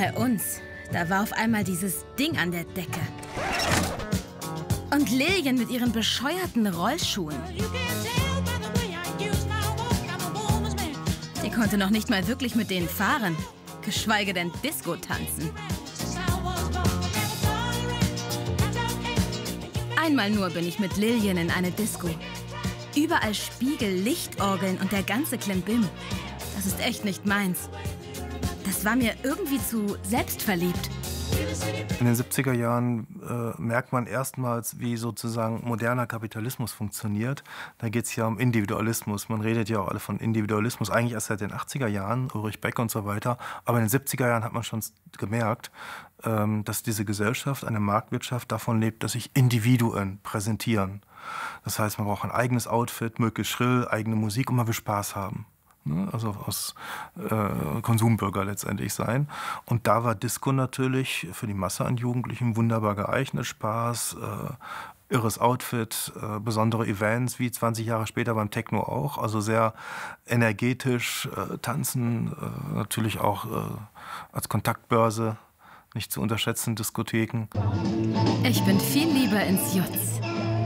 Bei uns, da war auf einmal dieses Ding an der Decke. Und Lillian mit ihren bescheuerten Rollschuhen. Die konnte noch nicht mal wirklich mit denen fahren, geschweige denn Disco tanzen. Einmal nur bin ich mit Lillian in eine Disco. Überall Spiegel, Lichtorgeln und der ganze Klimbim. Das ist echt nicht meins. Das war mir irgendwie zu selbstverliebt. In den 70er Jahren merkt man erstmals, wie sozusagen moderner Kapitalismus funktioniert. Da geht es ja um Individualismus. Man redet ja auch alle von Individualismus, eigentlich erst seit den 80er Jahren, Ulrich Beck und so weiter. Aber in den 70er Jahren hat man schon gemerkt, dass diese Gesellschaft, eine Marktwirtschaft davon lebt, dass sich Individuen präsentieren. Das heißt, man braucht ein eigenes Outfit, möglichst schrill, eigene Musik und man will Spaß haben. Also aus Konsumbürger letztendlich sein. Und da war Disco natürlich für die Masse an Jugendlichen wunderbar geeignet. Spaß, irres Outfit, besondere Events, wie 20 Jahre später beim Techno auch. Also sehr energetisch, tanzen, natürlich auch als Kontaktbörse, nicht zu unterschätzen, Diskotheken. Ich bin viel lieber ins Jutz.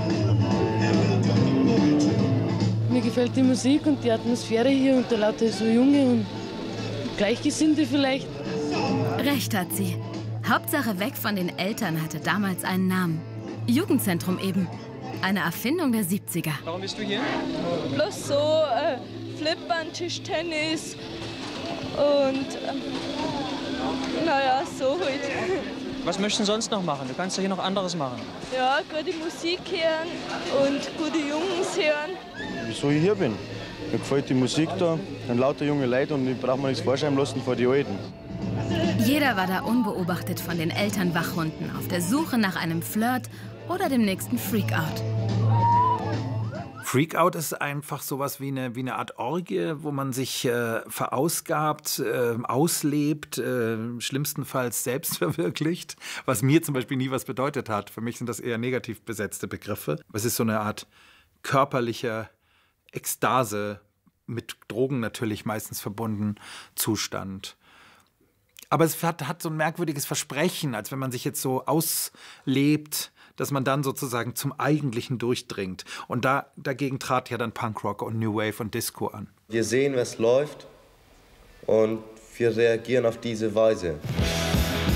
Mir gefällt die Musik und die Atmosphäre hier und da lauter so Junge und Gleichgesinnte vielleicht. Recht hat sie. Hauptsache weg von den Eltern hatte damals einen Namen. Jugendzentrum eben. Eine Erfindung der 70er. Warum bist du hier? Bloß so Flippern, Tischtennis und naja, so halt. Was möchtest du sonst noch machen? Du kannst ja hier noch anderes machen. Ja, gute Musik hören und gute Jungs hören. Wieso ich hier bin? Mir gefällt die Musik da, dann lauter junge Leute und ich brauche mir nichts vorschreiben lassen vor die Alten. Jeder war da unbeobachtet von den Eltern Wachhunden auf der Suche nach einem Flirt oder dem nächsten Freakout. Freakout ist einfach sowas wie eine Art Orgie, wo man sich verausgabt, auslebt, schlimmstenfalls selbst verwirklicht, was mir zum Beispiel nie was bedeutet hat. Für mich sind das eher negativ besetzte Begriffe. Es ist so eine Art körperlicher Ekstase, mit Drogen natürlich meistens verbunden, Zustand. Aber es hat so ein merkwürdiges Versprechen, als wenn man sich jetzt so auslebt, dass man dann sozusagen zum Eigentlichen durchdringt. Und dagegen trat ja dann Punkrock und New Wave und Disco an. Wir sehen, was läuft und wir reagieren auf diese Weise.